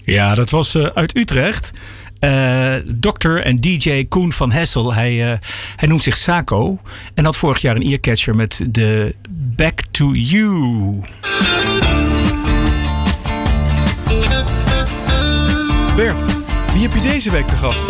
Ja, dat was uit Utrecht. Dr. en DJ Koen van Hessel. Hij noemt zich Sako. En had vorig jaar een earcatcher met de Back to You. Bert, wie heb je deze week te gast?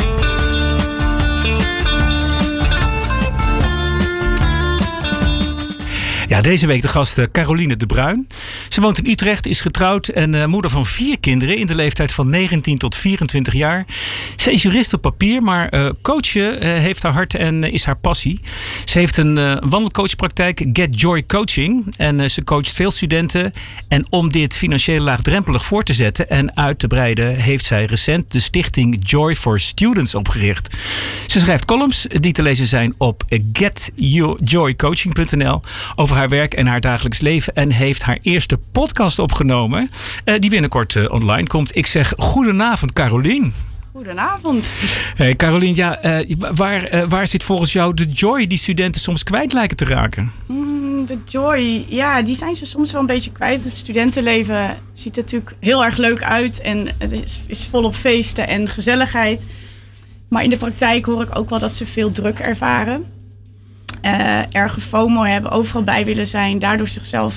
Ja, deze week de gast Caroline de Bruin. Ze woont in Utrecht, is getrouwd en moeder van 4 kinderen in de leeftijd van 19 tot 24 jaar. Ze is jurist op papier, maar coachen heeft haar hart en is haar passie. Ze heeft een wandelcoachpraktijk, Get Joy Coaching. En ze coacht veel studenten. En om dit financieel laagdrempelig voor te zetten en uit te breiden, heeft zij recent de stichting Joy for Students opgericht. Ze schrijft columns die te lezen zijn op getjoycoaching.nl over haar werk en haar dagelijks leven. En heeft haar eerste podcast opgenomen die binnenkort online komt. Ik zeg goedenavond, Caroline. Goedenavond. Hey, Caroline, ja, waar zit volgens jou de joy die studenten soms kwijt lijken te raken? De joy, ja, die zijn ze soms wel een beetje kwijt. Het studentenleven ziet er natuurlijk heel erg leuk uit en het is volop feesten en gezelligheid. Maar in de praktijk hoor ik ook wel dat ze veel druk ervaren. Erge FOMO hebben, overal bij willen zijn. Daardoor zichzelf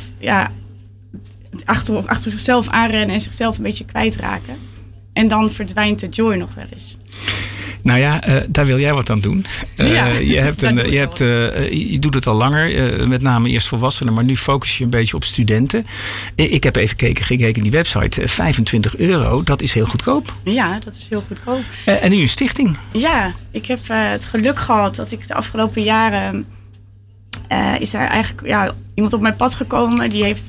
achter zichzelf aanrennen en zichzelf een beetje kwijtraken. En dan verdwijnt de joy nog wel eens. Nou ja, daar wil jij wat aan doen. Ja, je doet het al langer, met name eerst volwassenen, maar nu focus je een beetje op studenten. Ik heb even gekeken in die website. €25, dat is heel goedkoop. Ja, dat is heel goedkoop. En nu een stichting. Ja, ik heb het geluk gehad dat ik de afgelopen jaren is er eigenlijk iemand op mijn pad gekomen. Die heeft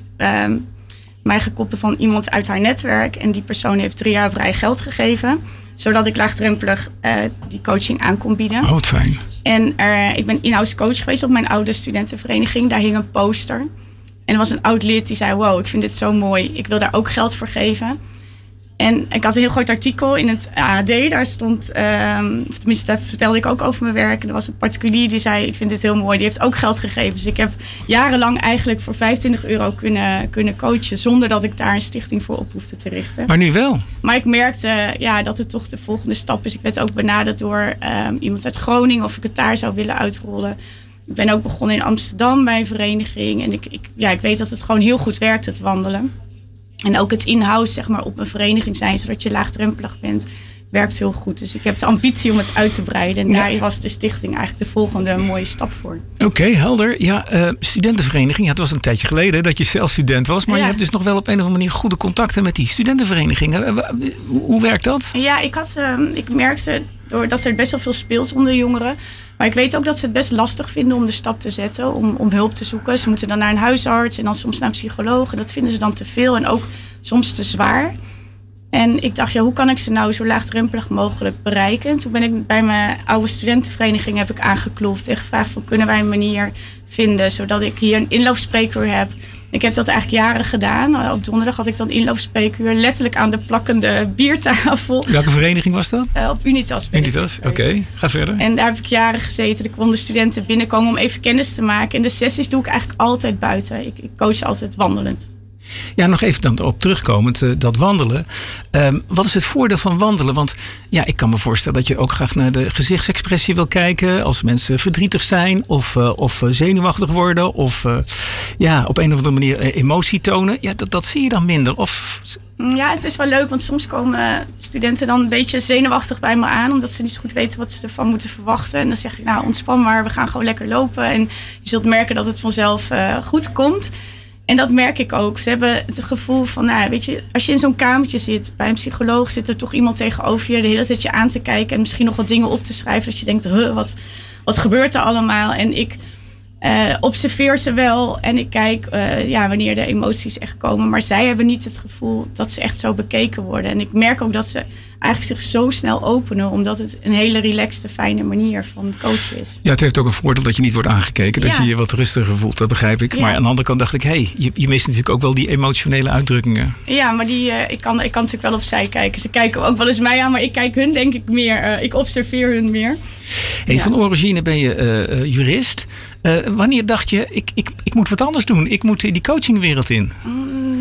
mij gekoppeld aan iemand uit haar netwerk. En die persoon heeft 3 jaar vrij geld gegeven. Zodat ik laagdrempelig die coaching aan kon bieden. Oh, wat fijn. En ik ben in-house coach geweest op mijn oude studentenvereniging. Daar hing een poster. En er was een oud lid die zei, wow, ik vind dit zo mooi. Ik wil daar ook geld voor geven. En ik had een heel groot artikel in het AD. Daar stond, tenminste daar vertelde ik ook over mijn werk. En er was een particulier die zei, ik vind dit heel mooi. Die heeft ook geld gegeven. Dus ik heb jarenlang eigenlijk voor €25 kunnen coachen. Zonder dat ik daar een stichting voor op hoefde te richten. Maar nu wel. Maar ik merkte dat het toch de volgende stap is. Ik werd ook benaderd door iemand uit Groningen of ik het daar zou willen uitrollen. Ik ben ook begonnen in Amsterdam bij een vereniging. En ik weet dat het gewoon heel goed werkt, het wandelen. En ook het in-house zeg maar, op een vereniging zijn, zodat je laagdrempelig bent, werkt heel goed. Dus ik heb de ambitie om het uit te breiden. En daar was de stichting eigenlijk de volgende mooie stap voor. Oké, helder. Ja, studentenvereniging. Ja, het was een tijdje geleden dat je zelf student was. Maar je hebt dus nog wel op een of andere manier goede contacten met die studentenvereniging. Hoe werkt dat? Ja, ik merkte dat er best wel veel speelt onder jongeren. Maar ik weet ook dat ze het best lastig vinden om de stap te zetten, om hulp te zoeken. Ze moeten dan naar een huisarts en dan soms naar een psycholoog. En dat vinden ze dan te veel en ook soms te zwaar. En ik dacht, hoe kan ik ze nou zo laagdrempelig mogelijk bereiken? En toen ben ik bij mijn oude studentenvereniging heb ik aangeklopt en gevraagd van, kunnen wij een manier vinden zodat ik hier een inloopspreekuur heb. Ik heb dat eigenlijk jaren gedaan. Op donderdag had ik dan inloopspreekuur, letterlijk aan de plakkende biertafel. Welke vereniging was dat? Op Unitas. Unitas, oké. Ga verder. En daar heb ik jaren gezeten. Ik kon de studenten binnenkomen om even kennis te maken. En de sessies doe ik eigenlijk altijd buiten. Ik coach altijd wandelend. Ja, nog even dan op terugkomend, dat wandelen. Wat is het voordeel van wandelen? Want ja, ik kan me voorstellen dat je ook graag naar de gezichtsexpressie wil kijken. Als mensen verdrietig zijn of zenuwachtig worden. Of op een of andere manier emotie tonen. Ja, dat zie je dan minder. Ja, het is wel leuk, want soms komen studenten dan een beetje zenuwachtig bij me aan. Omdat ze niet zo goed weten wat ze ervan moeten verwachten. En dan zeg ik, nou ontspan maar, we gaan gewoon lekker lopen. En je zult merken dat het vanzelf goed komt. En dat merk ik ook. Ze hebben het gevoel van, weet je, als je in zo'n kamertje zit, bij een psycholoog zit er toch iemand tegenover je de hele tijd je aan te kijken en misschien nog wat dingen op te schrijven. Dat je denkt, wat gebeurt er allemaal? En ik observeer ze wel en ik kijk wanneer de emoties echt komen. Maar zij hebben niet het gevoel dat ze echt zo bekeken worden. En ik merk ook dat ze eigenlijk zich zo snel openen, omdat het een hele relaxte, fijne manier van coachen is. Ja, het heeft ook een voordeel dat je niet wordt aangekeken. Dat je je wat rustiger voelt, dat begrijp ik. Ja. Maar aan de andere kant dacht ik, je mist natuurlijk ook wel die emotionele uitdrukkingen. Ja, maar ik kan natuurlijk wel opzij kijken. Ze kijken ook wel eens mij aan, maar ik kijk hun denk ik meer. Ik observeer hun meer. Van origine ben je jurist. Wanneer dacht je, ik moet wat anders doen? Ik moet die coachingwereld in.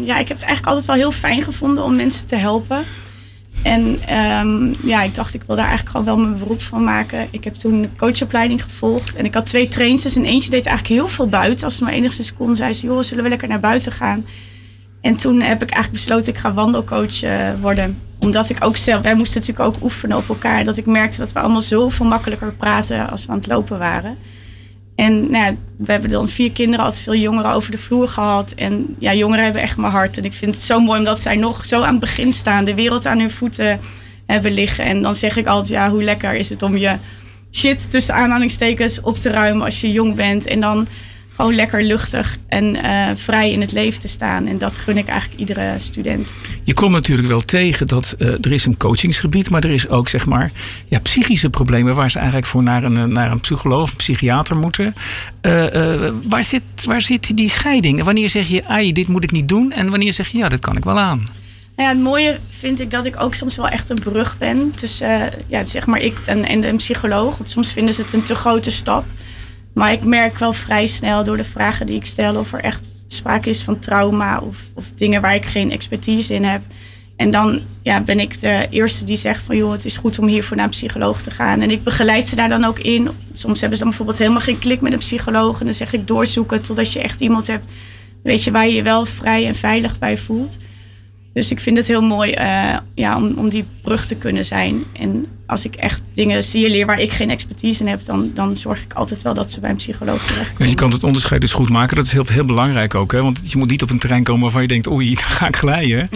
ik heb het eigenlijk altijd wel heel fijn gevonden om mensen te helpen. En ik dacht, ik wil daar eigenlijk gewoon wel mijn beroep van maken. Ik heb toen een coachopleiding gevolgd. En ik had 2 trainsters. En eentje deed eigenlijk heel veel buiten. Als ze maar enigszins kon, zei ze, joh, zullen we lekker naar buiten gaan? En toen heb ik eigenlijk besloten, ik ga wandelcoach worden. Omdat ik ook zelf, wij moesten natuurlijk ook oefenen op elkaar. Dat ik merkte dat we allemaal zoveel makkelijker praten als we aan het lopen waren. En we hebben dan 4 kinderen, altijd veel jongeren over de vloer gehad. En jongeren hebben echt mijn hart. En ik vind het zo mooi omdat zij nog zo aan het begin staan. De wereld aan hun voeten hebben liggen. En dan zeg ik altijd, hoe lekker is het om je shit tussen aanhalingstekens op te ruimen als je jong bent. En dan gewoon lekker luchtig en vrij in het leven te staan. En dat gun ik eigenlijk iedere student. Je komt natuurlijk wel tegen dat er is een coachingsgebied, maar er is ook zeg maar psychische problemen waar ze eigenlijk voor naar een psycholoog of een psychiater moeten. Waar zit die scheiding? Wanneer zeg je, dit moet ik niet doen? En wanneer zeg je, dat kan ik wel aan? Het mooie vind ik dat ik ook soms wel echt een brug ben tussen zeg maar ik en de psycholoog. Want soms vinden ze het een te grote stap. Maar ik merk wel vrij snel door de vragen die ik stel of er echt sprake is van trauma of dingen waar ik geen expertise in heb. En dan ben ik de eerste die zegt van het is goed om hiervoor naar een psycholoog te gaan. En ik begeleid ze daar dan ook in. Soms hebben ze dan bijvoorbeeld helemaal geen klik met een psycholoog. En dan zeg ik doorzoeken totdat je echt iemand hebt, weet je, waar je je wel vrij en veilig bij voelt. Dus ik vind het heel mooi om die brug te kunnen zijn. En als ik echt dingen signaleer waar ik geen expertise in heb, dan zorg ik altijd wel dat ze bij een psycholoog terechtkomen. Je kan het onderscheid dus goed maken. Dat is heel, heel belangrijk ook. Hè? Want je moet niet op een terrein komen waarvan je denkt, oei, daar ga ik glijden.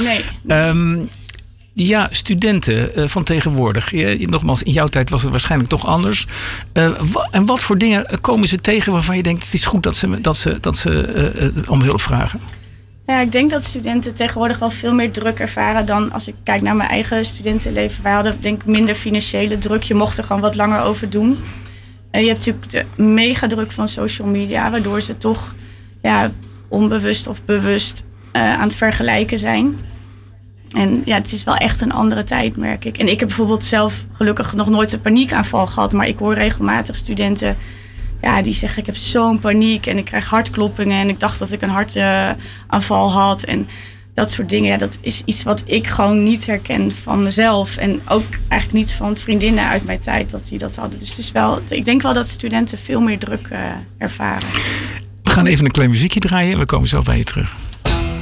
Nee. Studenten van tegenwoordig. Nogmaals, in jouw tijd was het waarschijnlijk toch anders. En wat voor dingen komen ze tegen waarvan je denkt, het is goed dat ze om hulp vragen? Ik denk dat studenten tegenwoordig wel veel meer druk ervaren dan als ik kijk naar mijn eigen studentenleven. Wij hadden denk ik minder financiële druk. Je mocht er gewoon wat langer over doen. Je hebt natuurlijk de mega druk van social media, waardoor ze toch onbewust of bewust aan het vergelijken zijn. En het is wel echt een andere tijd, merk ik. En ik heb bijvoorbeeld zelf gelukkig nog nooit een paniekaanval gehad, maar ik hoor regelmatig studenten die zeggen, ik heb zo'n paniek en ik krijg hartkloppingen en ik dacht dat ik een hartaanval had en dat soort dingen. Dat is iets wat ik gewoon niet herken van mezelf en ook eigenlijk niet van vriendinnen uit mijn tijd dat die dat hadden. Dus het is wel, ik denk wel dat studenten veel meer druk ervaren. We gaan even een klein muziekje draaien en we komen zo bij je terug.